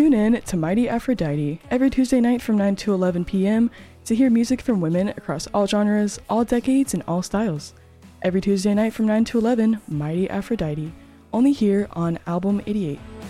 Tune in to Mighty Aphrodite every Tuesday night from 9 to 11 p.m. to hear music from women across all genres, all decades, and all styles. Every Tuesday night from 9 to 11, Mighty Aphrodite, only here on Album 88.